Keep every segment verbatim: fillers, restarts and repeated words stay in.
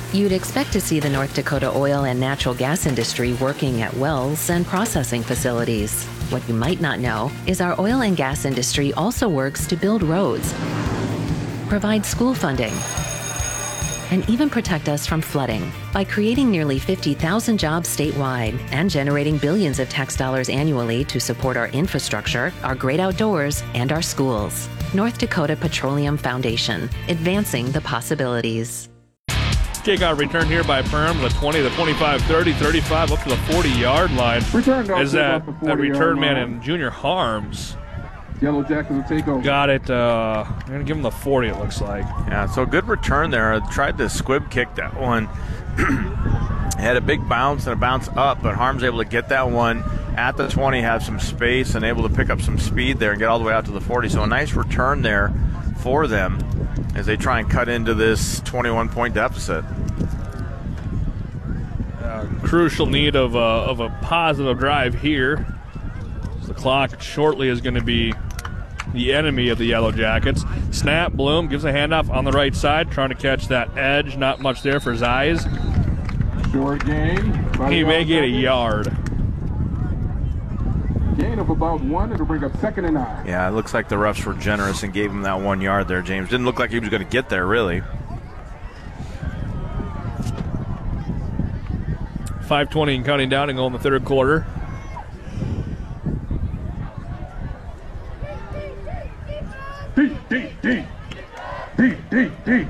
You'd expect to see the North Dakota oil and natural gas industry working at wells and processing facilities. What you might not know is our oil and gas industry also works to build roads, provide school funding, and even protect us from flooding by creating nearly fifty thousand jobs statewide and generating billions of tax dollars annually to support our infrastructure, our great outdoors, and our schools. North Dakota Petroleum Foundation, advancing the possibilities. Kickoff return here by Perham, the twenty, the twenty-five, thirty, thirty-five, up to the forty-yard line. Return As that, that return man in Junior Harms Yellow Jackets will take over. got it. Uh, I'm going to give him the forty, it looks like. Yeah, so good return there. I tried to squib kick that one. Had a big bounce and a bounce up, but Harms able to get that one at the twenty, have some space, and able to pick up some speed there and get all the way out to the forty. So a nice return there for them as they try and cut into this twenty-one point deficit. Uh, crucial need of a, of a positive drive here. The clock shortly is going to be the enemy of the Yellow Jackets. Snap, Bloom gives a handoff on the right side, trying to catch that edge. Not much there for Zeiss. Short gain. He may get a yard. Gain of about one. It'll bring up second and nine. Yeah, it looks like the refs were generous and gave him that one yard there, James. Didn't look like he was going to get there, really. five twenty and counting down and go in the third quarter. D, D, D. D, D, D.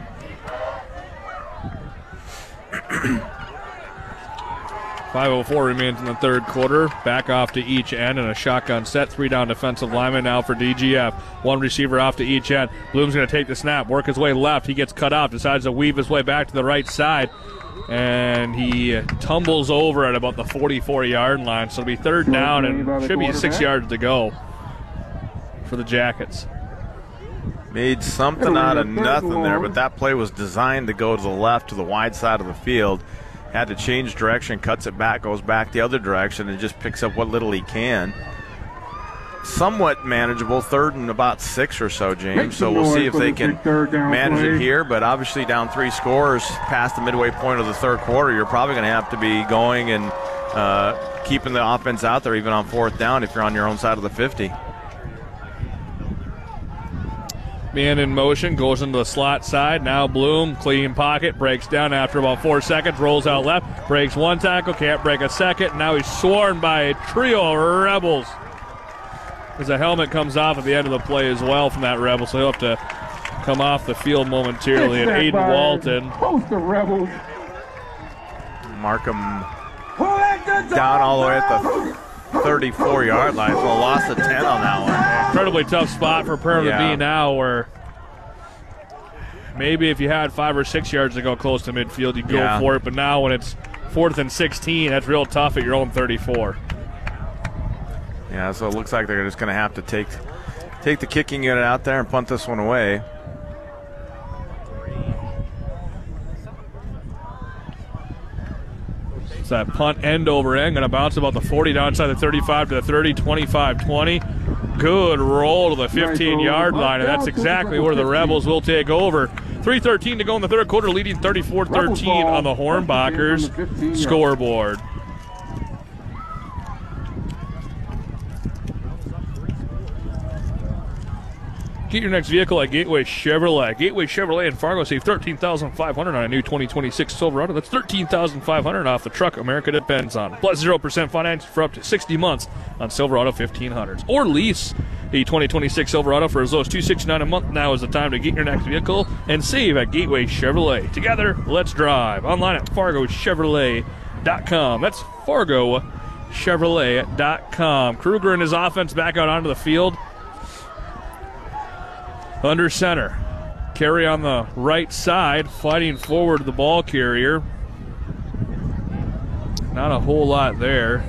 five oh four remains in the third quarter. Back off to each end and a shotgun set. Three down defensive lineman now for D G F. One receiver off to each end. Bloom's going to take the snap, work his way left. He gets cut off, decides to weave his way back to the right side. And he tumbles over at about the forty-four-yard line. So it'll be third down and should be six yards to go for the Jackets. Made something out of nothing there, but that play was designed to go to the left, to the wide side of the field. Had to change direction, cuts it back, goes back the other direction, and just picks up what little he can. Somewhat manageable, third and about six or so, James. So we'll see if they can manage it here. But obviously down three scores past the midway point of the third quarter, you're probably going to have to be going and uh, keeping the offense out there even on fourth down if you're on your own side of the fifty. Man in motion, goes into the slot side. Now Bloom, clean pocket, breaks down after about four seconds, rolls out left, breaks one tackle, can't break a second. Now he's swarmed by a trio of Rebels. As a helmet comes off at the end of the play as well from that Rebel, so he'll have to come off the field momentarily. And Aiden Walton. Post the Rebels. Markham down all the way at the thirty-four-yard line, so a loss of ten on that one. Incredibly tough spot for Perham yeah. to be now, where maybe if you had five or six yards to go close to midfield, you'd go yeah. for it. But now when it's fourth and sixteen, that's real tough at your own thirty-four. Yeah, so it looks like they're just going to have to take take the kicking unit out there and punt this one away. So that punt end over end, going to bounce about the forty down inside the thirty-five to the thirty, twenty-five twenty. Good roll to the fifteen-yard line, and that's exactly where the Rebels will take over. three thirteen to go in the third quarter, leading thirty-four thirteen on the Hornbachers scoreboard. Get your next vehicle at Gateway Chevrolet. Gateway Chevrolet in Fargo, save thirteen thousand five hundred dollars on a new twenty twenty-six Silverado. That's thirteen thousand five hundred dollars off the truck America depends on. Plus zero percent finance for up to sixty months on Silverado fifteen hundreds. Or lease the twenty twenty-six Silverado for as low as two hundred sixty-nine dollars a month. Now is the time to get your next vehicle and save at Gateway Chevrolet. Together, let's drive. Online at fargo chevrolet dot com. That's fargo chevrolet dot com. Kruger and his offense back out onto the field. Under center. Carry on the right side, fighting forward the ball carrier. Not a whole lot there.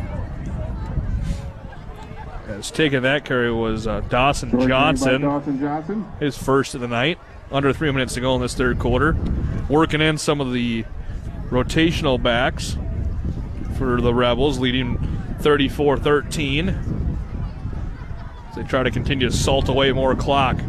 As taking that carry was uh, Dawson Johnson. Dawson Johnson. His first of the night. Under three minutes to go in this third quarter. Working in some of the rotational backs for the Rebels, leading thirty-four thirteen. As they try to continue to salt away more clock.